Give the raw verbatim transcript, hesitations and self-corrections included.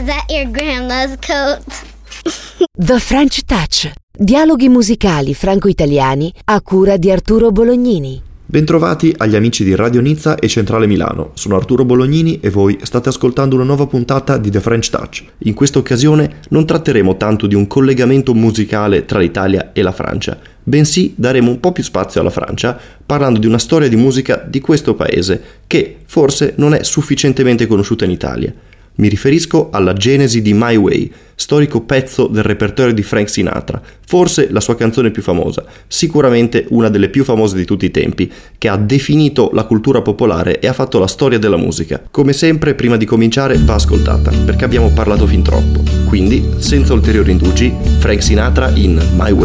Is that your grandma's coat? The French Touch. Dialoghi musicali franco-italiani a cura di Arturo Bolognini. Bentrovati agli amici di Radio Nizza e Centrale Milano. Sono Arturo Bolognini e voi state ascoltando una nuova puntata di The French Touch. In questa occasione non tratteremo tanto di un collegamento musicale tra l'Italia e la Francia, bensì daremo un po' più spazio alla Francia, parlando di una storia di musica di questo paese che forse non è sufficientemente conosciuta in Italia. Mi riferisco alla genesi di My Way, storico pezzo del repertorio di Frank Sinatra, forse la sua canzone più famosa, sicuramente una delle più famose di tutti i tempi, che ha definito la cultura popolare e ha fatto la storia della musica. Come sempre, prima di cominciare, va ascoltata, perché abbiamo parlato fin troppo. Quindi, senza ulteriori indugi, Frank Sinatra in My Way.